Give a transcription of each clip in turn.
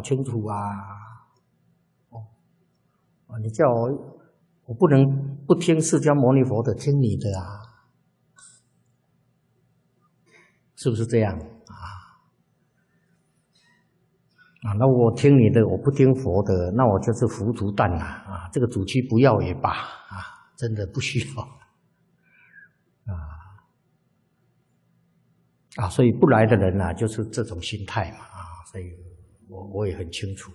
搞清楚啊！你叫我不能不听释迦牟尼佛的，听你的啊，是不是这样那我听你的，我不听佛的，那我就是糊涂蛋了这个主机不要也罢真的不需要所以不来的人就是这种心态嘛所以我也很清楚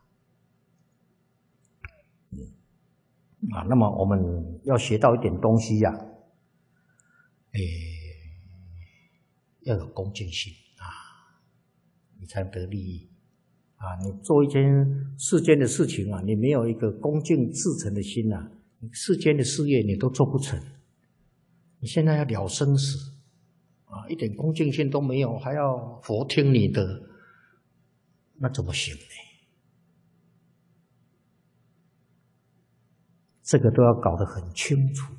那么我们要学到一点东西要有恭敬心你才能得利益你做一件世间的事情你没有一个恭敬至诚的心世间的事业你都做不成。你现在要了生死一点恭敬心都没有，还要佛听你的，那怎么行呢？这个都要搞得很清楚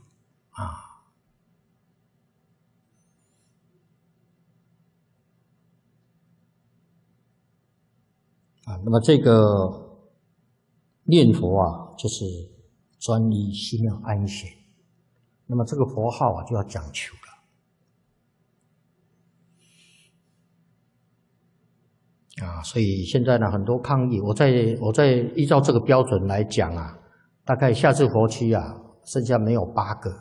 那么这个念佛就是专一心要安闲。那么这个佛号就要讲求了所以现在呢很多抗议，我在依照这个标准来讲大概下次佛期剩下没有8个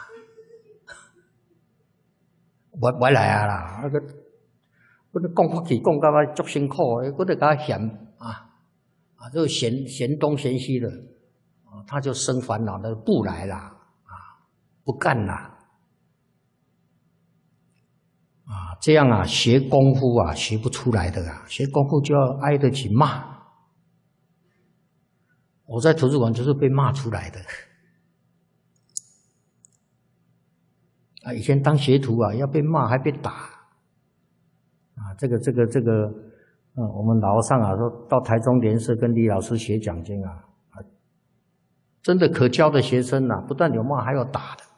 我来啦，我讲法去讲到足辛苦的，我得给他嫌就嫌东嫌西的他就生烦恼的不来啦不干啦这样学功夫学不出来的学功夫就要挨得起骂。我在图书馆就是被骂出来的以前当学徒要被骂还被打这个我们老和尚说到台中莲社跟李老师学讲经真的可教的学生不但有骂还有打的。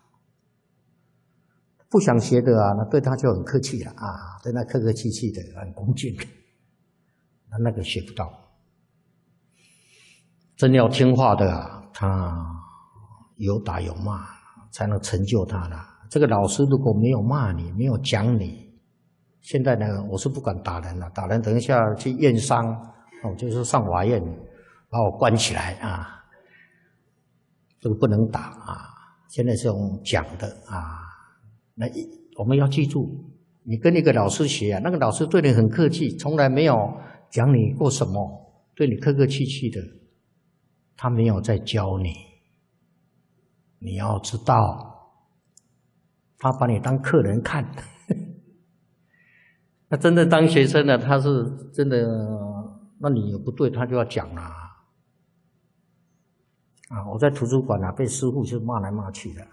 不想学的那对他就很客气了对他客客气气的很恭敬，那个学不到。真要听话的他有打有骂才能成就他的。这个老师如果没有骂你，没有讲你，现在呢我是不敢打人了，打人等一下去验伤就是上法院把我关起来这个不能打现在是用讲的那我们要记住，你跟一个老师学那个老师对你很客气，从来没有讲你过什么，对你客客气气的，他没有在教你。你要知道，他把你当客人看。那真的当学生呢，他是真的，那你不对，他就要讲了我在图书馆被师父就骂来骂去的。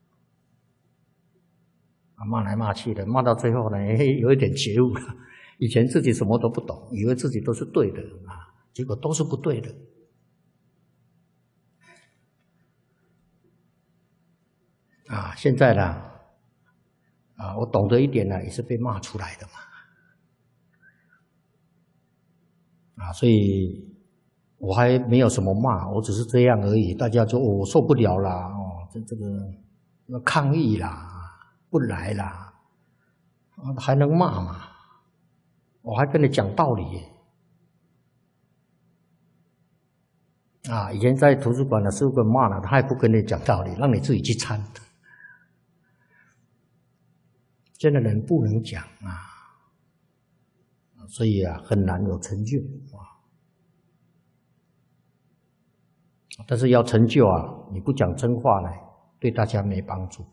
骂来骂去的，骂到最后呢，有一点觉悟了。以前自己什么都不懂，以为自己都是对的结果都是不对的。现在呢，我懂得一点呢，也是被骂出来的嘛。所以我还没有什么骂，我只是这样而已。大家就我受不了啦，这个要抗议啦。不来啦，还能骂吗？我还跟你讲道理以前在图书馆的师傅骂了，他也不跟你讲道理，让你自己去参。现在人不能讲所以很难有成就但是要成就你不讲真话呢，对大家没帮助。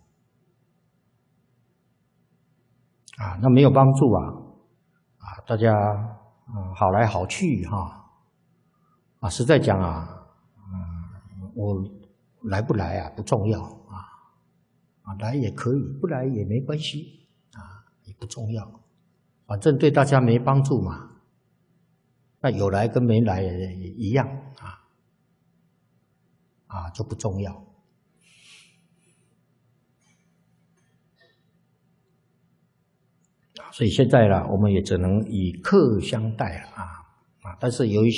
那没有帮助大家好来好去实在讲我来不来不重要来也可以，不来也没关系也不重要，反正对大家没帮助嘛。那有来跟没来也一样就不重要。所以现在我们也只能以客相待但是有一些